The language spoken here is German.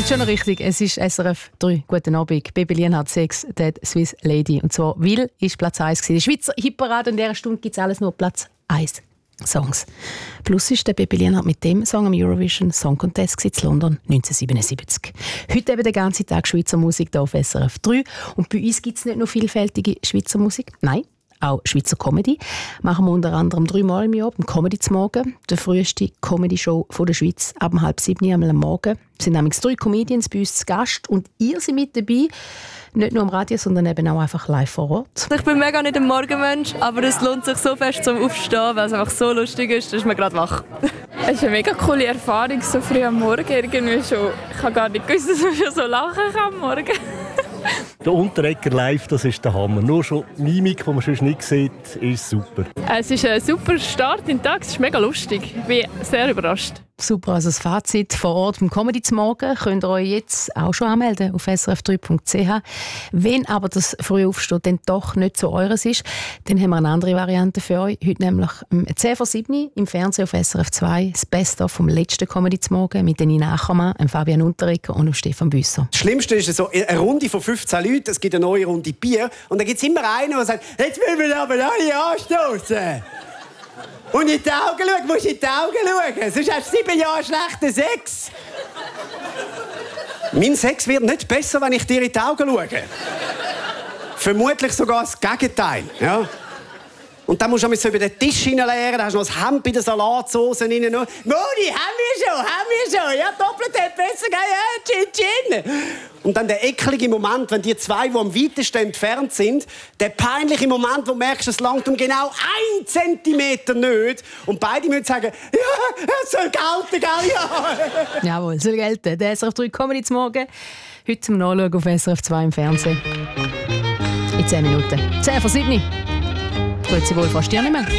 Und schon noch richtig, es ist SRF 3. Guten Abend. Baby Lienhardt 6, Dead Swiss Lady. Und zwar «Will» ist Platz 1 gewesen. Die Schweizer Hitparade. In dieser Stunde gibt es alles nur Platz 1 Songs. Plus ist der Baby Lienhardt mit dem Song am Eurovision Song Contest in London 1977. Heute eben den ganzen Tag Schweizer Musik hier auf SRF 3. Und bei uns gibt es nicht nur vielfältige Schweizer Musik, nein, auch Schweizer Comedy. Machen wir unter anderem 3-mal im Jahr beim Comedy zum Morgen, der früheste Comedy-Show der Schweiz, ab 6:30 am Morgen. Es sind nämlich 3 Comedians bei uns zu Gast und ihr seid mit dabei, nicht nur am Radio, sondern eben auch einfach live vor Ort. Ich bin mega nicht ein Morgenmensch, aber es lohnt sich so fest zum Aufstehen, weil es einfach so lustig ist, dass man gerade wach. Es ist eine mega coole Erfahrung, so früh am Morgen irgendwie schon. Ich habe gar nicht gewusst, dass man schon so lachen kann am Morgen. Der Unterreger live, das ist der Hammer. Nur schon die Mimik, die man sonst nicht sieht, ist super. Es ist ein super Start in den Tag, es ist mega lustig. Ich bin sehr überrascht. Super, also das Fazit vor Ort beim Comedy zum Morgen könnt ihr euch jetzt auch schon anmelden auf srf3.ch. Wenn aber das früh Aufstehen dann doch nicht so eures ist, dann haben wir eine andere Variante für euch. Heute nämlich 10:07 im Fernsehen auf SRF 2 das Best-of vom letzten Comedy zum Morgen mit Nina Achermann, Fabian Unterreger und Stefan Büsser. Das Schlimmste ist so eine Runde von 15 Leuten, es gibt eine neue Runde Bier und dann gibt es immer einen, der sagt, jetzt will wir aber alle anstoßen. Und in die Augen schauen, musst du in die Augen schauen, sonst hast du 7 Jahre schlechten Sex. Mein Sex wird nicht besser, wenn ich dir in die Augen schaue. Vermutlich sogar das Gegenteil. Ja? Und dann musst du so über den Tisch hineinleeren, da hast du noch das Hemd bei der Salatsauce rein. Moni, haben wir schon. Ja, doppelt hat besser, ja, Chin. Und dann der eklige Moment, wenn die zwei, die am weitesten entfernt sind, der peinliche Moment, wo du merkst, es langt um genau 1 Zentimeter nicht. Und beide müssen sagen, ja, es soll gelten, gell, ja. Jawohl, soll gelten. Der SRF 3 Comedy zum Morgen. Heute zum Nachschauen auf SRF 2 im Fernsehen. In 10 Minuten. 10:07. Grüezi wohl, fast ja nicht mehr.